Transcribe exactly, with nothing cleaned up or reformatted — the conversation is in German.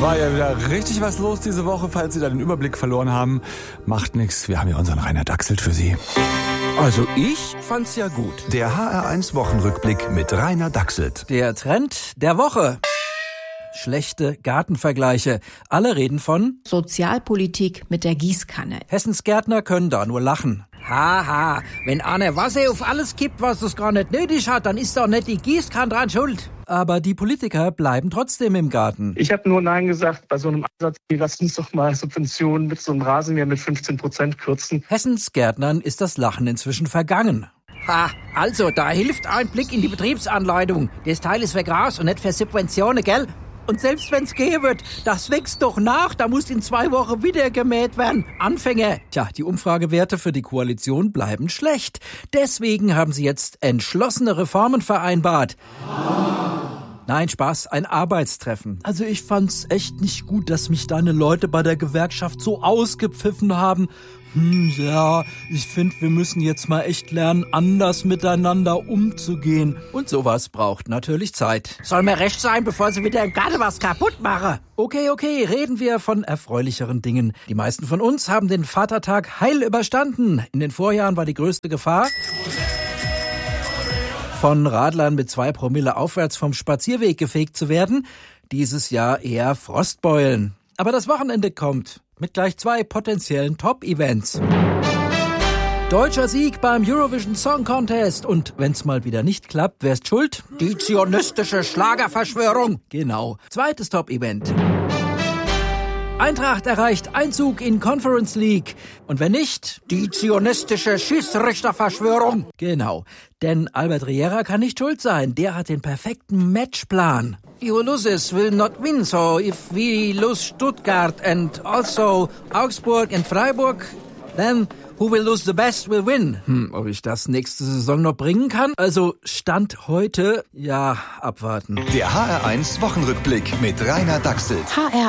War ja wieder richtig was los diese Woche, falls Sie da den Überblick verloren haben. Macht nichts, wir haben ja unseren Rainer Dachselt für Sie. Also ich fand's ja gut. Der H R eins Wochenrückblick mit Rainer Dachselt. Der Trend der Woche. Schlechte Gartenvergleiche. Alle reden von Sozialpolitik mit der Gießkanne. Hessens Gärtner können da nur lachen. Haha, wenn einer Wasser auf alles kippt, was es gar nicht nötig hat, dann ist doch nicht die Gießkanne dran schuld. Aber die Politiker bleiben trotzdem im Garten. Ich habe nur Nein gesagt bei so einem Ansatz, lass uns doch mal Subventionen mit so einem Rasenmäher mit fünfzehn Prozent kürzen. Hessens Gärtnern ist das Lachen inzwischen vergangen. Ha, also da hilft ein Blick in die Betriebsanleitung. Das Teil ist für Gras und nicht für Subventionen, gell? Und selbst wenn's gehen wird, das wächst doch nach, da muss in zwei Wochen wieder gemäht werden. Anfänger. Tja, die Umfragewerte für die Koalition bleiben schlecht. Deswegen haben sie jetzt entschlossene Reformen vereinbart. Nein, Spaß, ein Arbeitstreffen. Also ich fand's echt nicht gut, dass mich deine Leute bei der Gewerkschaft so ausgepfiffen haben. Hm, ja, ich finde, wir müssen jetzt mal echt lernen, anders miteinander umzugehen. Und sowas braucht natürlich Zeit. Soll mir recht sein, bevor sie wieder im Garten was kaputt machen. Okay, okay, reden wir von erfreulicheren Dingen. Die meisten von uns haben den Vatertag heil überstanden. In den Vorjahren war die größte Gefahr von Radlern mit zwei Promille aufwärts vom Spazierweg gefegt zu werden. Dieses Jahr eher Frostbeulen. Aber das Wochenende kommt mit gleich zwei potenziellen Top-Events. Deutscher Sieg beim Eurovision Song Contest. Und wenn's mal wieder nicht klappt, wer's schuld? Die zionistische Schlagerverschwörung. Genau. Zweites Top-Event. Eintracht erreicht Einzug in Conference League. Und wenn nicht, die zionistische Schiedsrichterverschwörung. Genau. Denn Albert Riera kann nicht schuld sein. Der hat den perfekten Matchplan. Ulysses will not win, so if we lose Stuttgart and also Augsburg and Freiburg, then who will lose the best will win. Hm, ob ich das nächste Saison noch bringen kann? Also Stand heute, ja, abwarten. Der H R eins Wochenrückblick mit Rainer Dachselt. H R